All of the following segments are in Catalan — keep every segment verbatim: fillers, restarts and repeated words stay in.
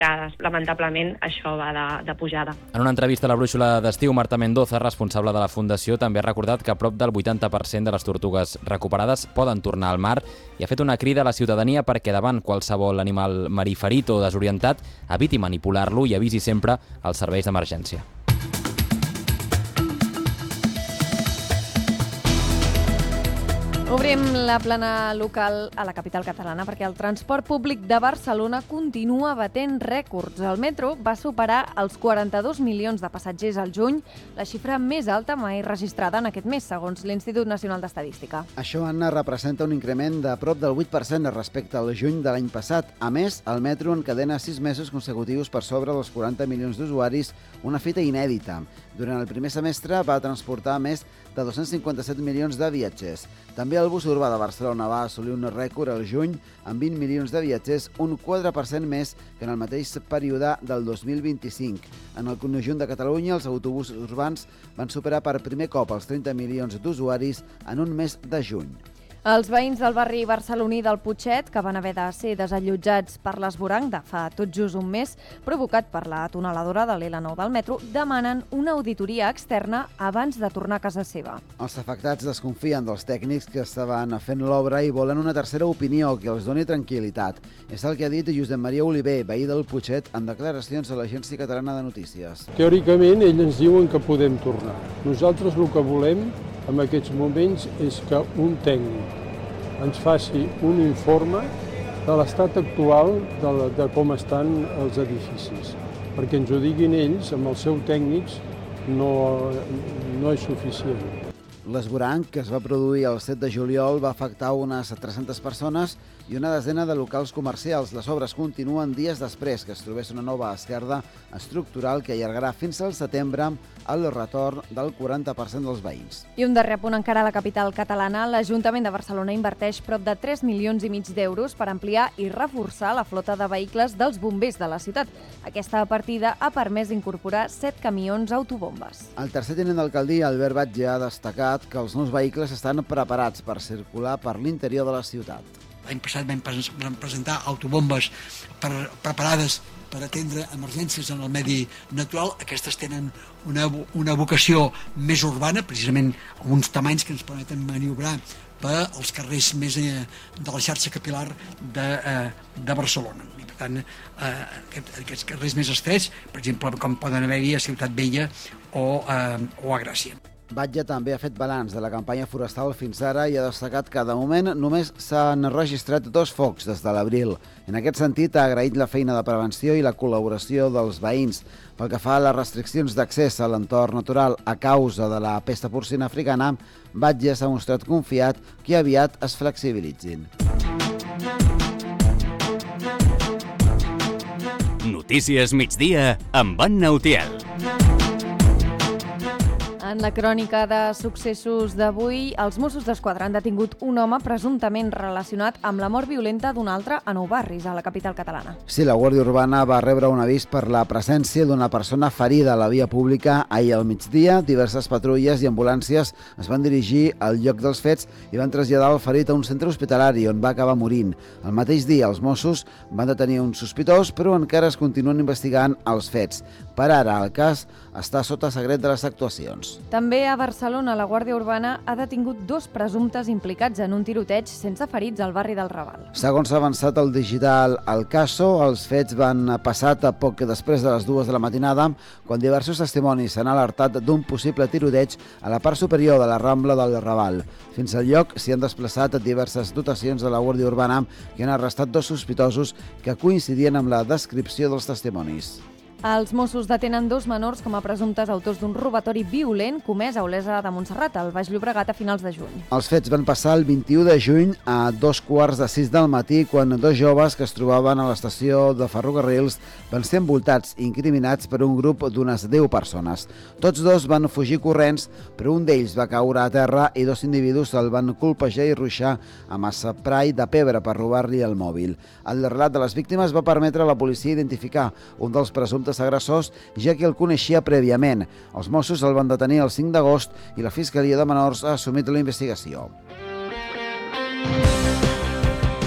que lamentablement això va de, de pujada. En una entrevista a la Brúixola d'Estiu, Marta Mendoza, responsable de la Fundació, també ha recordat que prop del vuitanta per cent de les tortugues recuperades poden tornar al mar i ha fet una crida a la ciutadania perquè davant qualsevol animal marí ferit o desorientat eviti manipular-lo i avisi sempre als serveis d'emergència. Obrim la plana local a la capital catalana perquè el transport públic de Barcelona continua batent rècords. El metro va superar els quaranta-dos milions de passatgers al juny, la xifra més alta mai registrada en aquest mes, segons l'Institut Nacional d'Estadística. Això, Anna, representa un increment de prop del vuit per cent respecte al juny de l'any passat. A més, el metro encadena sis mesos consecutius per sobre dels quaranta milions d'usuaris, una fita inèdita. Durant el primer semestre va transportar més de dos-cents cinquanta-set milions de viatgers. També el bus urbà de Barcelona va assolir un rècord al juny amb vint milions de viatgers, un quatre per cent més que en el mateix període del dos mil vint-i-cinc. En el conjunt de Catalunya, els autobusos urbans van superar per primer cop els trenta milions d'usuaris en un mes de juny. Els veïns del barri barceloní del Putxet, que van haver de ser desallotjats per l'esvoranc de fa tot just un mes, provocat per la tuneladora de l'L nou del metro, demanen una auditoria externa abans de tornar a casa seva. Els afectats desconfien dels tècnics que estaven fent l'obra i volen una tercera opinió que els doni tranquil·litat. És el que ha dit Josep Maria Oliver, veí del Putxet, en declaracions a l'Agència Catalana de Notícies. Teòricament, ells ens diuen que podem tornar. Nosaltres el que volem en aquests moments és que un tècnic ens faci un informe de l'estat actual de, de com estan els edificis. Perquè ens ho diguin ells, amb els seus tècnics, no, no és suficient. L'esvoranc, que es va produir el set de juliol, va afectar unes tres-centes persones i una desena de locals comercials. Les obres continuen dies després que es trobés una nova esquerda estructural que allargarà fins al setembre el retorn del quaranta per cent dels veïns. I un darrer apunt encara a la capital catalana. L'Ajuntament de Barcelona inverteix prop de tres milions i mig d'euros per ampliar i reforçar la flota de vehicles dels bombers de la ciutat. Aquesta partida ha permès incorporar set camions autobombes. El tercer tinent d'alcaldia, Albert Batlle, ha destacat que els nous vehicles estan preparats per circular per l'interior de la ciutat. L'any passat vam presentar autobombes per, preparades per atendre emergències en el medi natural. Aquestes tenen una, una vocació més urbana, precisament amb uns tamanys que ens permeten maniobrar per als carrers més eh, de la xarxa capil·lar de, eh, de Barcelona. I per tant, eh, aquest, aquests carrers més estrets, per exemple, com poden haver-hi a Ciutat Vella o, eh, o a Gràcia. Batlle també ha fet balanç de la campanya forestal fins ara i ha destacat que de moment només s'han registrat dos focs des de l'abril. En aquest sentit, ha agraït la feina de prevenció i la col·laboració dels veïns. Pel que fa a les restriccions d'accés a l'entorn natural a causa de la pesta porcina africana, Batlle s'ha mostrat confiat que aviat es flexibilitzin. Notícies migdia amb Anna Utiel. En la crònica de successos d'avui, els Mossos d'Esquadra han detingut un home presumptament relacionat amb la mort violenta d'un altre a Nou Barris, a la capital catalana. Sí, la Guàrdia Urbana va rebre un avís per la presència d'una persona ferida a la via pública ahir al migdia. Diverses patrulles i ambulàncies es van dirigir al lloc dels fets i van traslladar el ferit a un centre hospitalari on va acabar morint. El mateix dia, els Mossos van detenir un sospitós, però encara es continuen investigant els fets. Per ara, el cas està sota secret de les actuacions. També a Barcelona, la Guàrdia Urbana ha detingut dos presumptes implicats en un tiroteig sense ferits al barri del Raval. Segons ha avançat el digital El Caso, els fets van passar a poc després de les dues de la matinada, quan diversos testimonis s'han alertat d'un possible tiroteig a la part superior de la Rambla del Raval. Fins al lloc s'hi han desplaçat diverses dotacions de la Guàrdia Urbana que han arrestat dos sospitosos que coincidien amb la descripció dels testimonis. Els Mossos detenen dos menors com a presumptes autors d'un robatori violent comès a Olesa de Montserrat, al Baix Llobregat, a finals de juny. Els fets van passar el vint-i-u de juny a dos quarts de sis del matí, quan dos joves que es trobaven a l'estació de ferrocarrils van ser envoltats i incriminats per un grup d'unes deu persones. Tots dos van fugir corrents, però un d'ells va caure a terra i dos individus el van colpejar i ruixar amb esprai de pebre per robar-li el mòbil. El relat de les víctimes va permetre a la policia identificar un dels presumptes agressors, ja que el coneixia prèviament. Els Mossos el van detenir el cinc d'agost i la Fiscalia de Menors ha assumit la investigació. I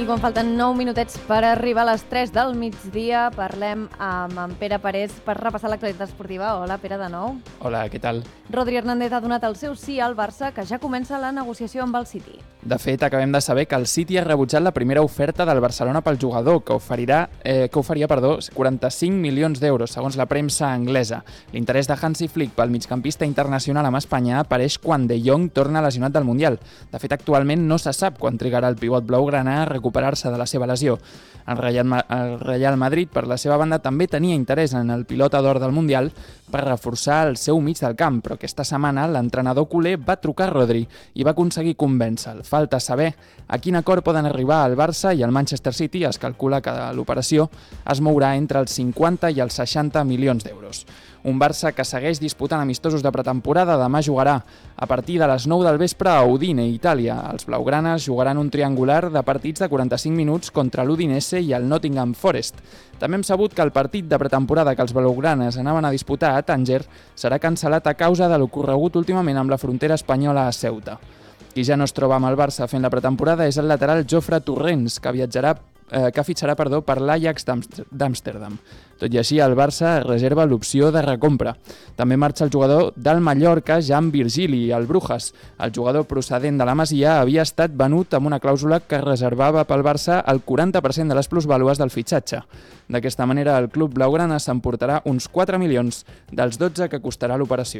quan falten nou minutets per arribar a les tres del migdia, parlem amb en Pere Parés per repassar l'actualitat esportiva. Hola, Pere, de nou. Hola, què tal? Rodri Hernández ha donat el seu sí al Barça, que ja comença la negociació amb el City. De fet, acabem de saber que el City ha rebutjat la primera oferta del Barcelona pel jugador, que oferirà, eh, que oferia perdó, quaranta-cinc milions d'euros, segons la premsa anglesa. L'interès de Hansi Flick pel migcampista internacional amb Espanya apareix quan De Jong torna lesionat del Mundial. De fet, actualment no se sap quan trigarà el pivot blaugrana a recuperar-se de la seva lesió. El Real, el Real Madrid, per la seva banda, també tenia interès en el pilota d'or del Mundial per reforçar el seu mig del camp, però aquesta setmana l'entrenador culer va trucar a Rodri i va aconseguir convèncer-lo. Falta saber a quin acord poden arribar el Barça i el Manchester City. Es calcula que l'operació es mourà entre els cinquanta i els seixanta milions d'euros. Un Barça que segueix disputant amistosos de pretemporada. Demà jugarà a partir de les nou del vespre a Udine, Itàlia. Els blaugranes jugaran un triangular de partits de quaranta-cinc minuts contra l'Udinese i el Nottingham Forest. També hem sabut que el partit de pretemporada que els blaugranes anaven a disputar a Tànger serà cancel·lat a causa de l'ocorregut últimament amb la frontera espanyola a Ceuta. Qui ja no es troba amb el Barça fent la pretemporada és el lateral Jofre Torrents, que viatjarà eh, que fitxarà perdó, per l'Ajax d'Amsterdam. Tot i així, el Barça reserva l'opció de recompra. També marxa el jugador del Mallorca, Jan Virgili, al Brujas. El jugador procedent de la Masia havia estat venut amb una clàusula que reservava pel Barça el quaranta per cent de les plusvàlues del fitxatge. D'aquesta manera, el club blaugrana s'emportarà uns quatre milions dels dotze que costarà l'operació.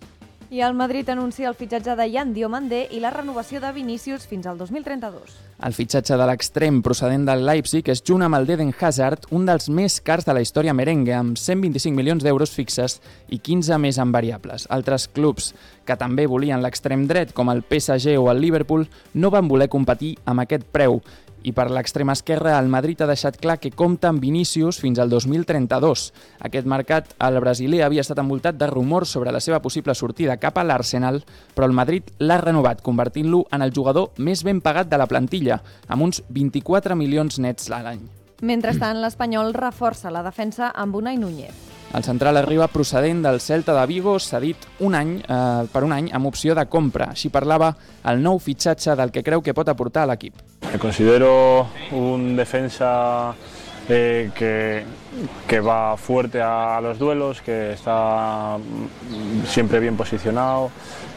I el Madrid anuncia el fitxatge de Yan Diomandé i la renovació de Vinícius fins al dos mil trenta-dos. El fitxatge de l'extrem procedent del Leipzig és, junt amb el d'Eden Hazard, un dels més cars de la història merengue, amb cent vint-i-cinc milions d'euros fixes i quinze més en variables. Altres clubs que també volien l'extrem dret, com el P S G o el Liverpool, no van voler competir amb aquest preu. I per l'extrema esquerra, el Madrid ha deixat clar que compta amb Vinícius fins al dos mil trenta-dos. Aquest mercat, el brasiler havia estat envoltat de rumors sobre la seva possible sortida cap a l'Arsenal, però el Madrid l'ha renovat, convertint-lo en el jugador més ben pagat de la plantilla, amb uns vint-i-quatre milions nets a l'any. Mentrestant, l'Espanyol reforça la defensa amb Unai Núñez. El central arriba procedent del Celta de Vigo, cedit un any, eh, per un any amb opció de compra. Així parlava el nou fitxatge del que creu que pot aportar a l'equip. Me considero un defensa eh, que, que va fuerte a los duelos, que está siempre bien posicionado,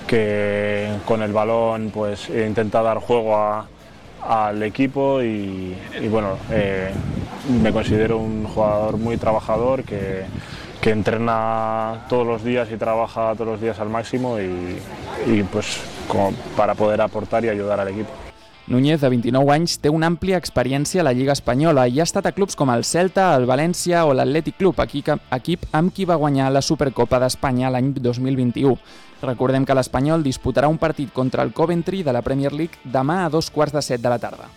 que con el balón pues intenta dar juego a, al equipo y, y bueno, eh, me considero un jugador muy trabajador que que entrena todos los días y trabaja todos los días al máximo y, y pues como para poder aportar y ayudar al equipo. Núñez, de vint-i-nou anys, té una àmplia experiència a la Lliga Espanyola i ha estat a clubs com el Celta, el València o l'Atlètic Club, equip amb qui va guanyar la Supercopa d'Espanya l'any dos mil vint-i-u. Recordem que l'Espanyol disputarà un partit contra el Coventry de la Premier League demà a dos quarts de set de la tarda.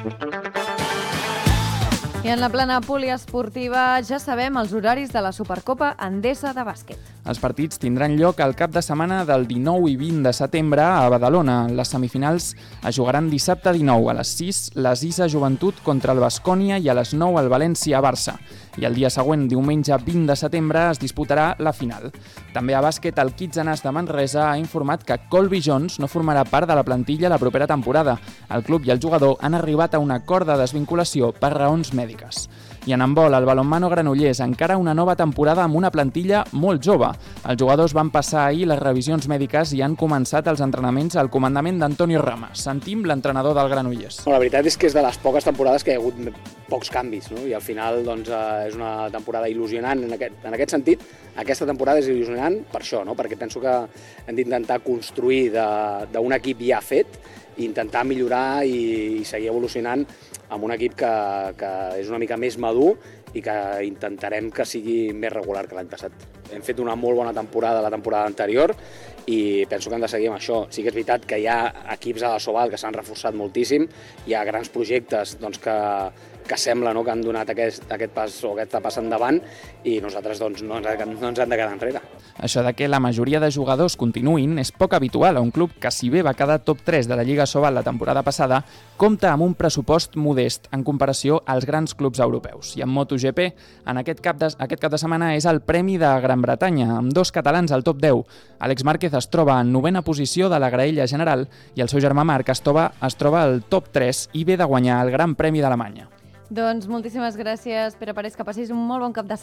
I en la plana poliesportiva ja sabem els horaris de la Supercopa Endesa de bàsquet. Els partits tindran lloc al cap de setmana del dinou i vint de setembre a Badalona. Les semifinals es jugaran dissabte dinou a les sis, les Isa Joventut contra el Baskonia i a les nou el València-Barça. I el dia següent, diumenge vint de setembre, es disputarà la final. També a bàsquet, el Kitsanas de Manresa ha informat que Colby Jones no formarà part de la plantilla la propera temporada. El club i el jugador han arribat a un acord de desvinculació per raons mèdiques. I en handbol, el balonmano Granollers encara una nova temporada amb una plantilla molt jove. Els jugadors van passar ahir les revisions mèdiques i han començat els entrenaments al comandament d'Antonio Rama. Sentim l'entrenador del Granollers. La veritat és que és de les poques temporades que hi ha hagut pocs canvis, no? I al final doncs, és una temporada il·lusionant en aquest, en aquest sentit. Aquesta temporada és il·lusionant per això, no? Perquè penso que hem d'intentar construir d'un equip ja fet i intentar millorar i, i seguir evolucionant amb un equip que, que és una mica més madur i que intentarem que sigui més regular que l'any passat. Hem fet una molt bona temporada la temporada anterior i penso que hem de seguir amb això. Sí que és veritat que hi ha equips a la Sobal que s'han reforçat moltíssim, hi ha grans projectes doncs, que, que sembla no, que han donat aquest, aquest pas o aquest pas endavant i nosaltres doncs, no, ens, no ens hem de quedar enrere. Això de que la majoria de jugadors continuïn és poc habitual a un club que, si bé va quedar top tres de la Lliga Sobal la temporada passada, compta amb un pressupost modest en comparació als grans clubs europeus. I en MotoGP, en aquest cap de, aquest cap de setmana és el Premi de Gran Bretanya, amb dos catalans al top deu. Àlex Márquez es troba en novena posició de la graella general i el seu germà Marc es troba, es troba al top tres i ve de guanyar el Gran Premi d'Alemanya. Doncs moltíssimes gràcies, Pere Parés, que passis un molt bon cap de setmana.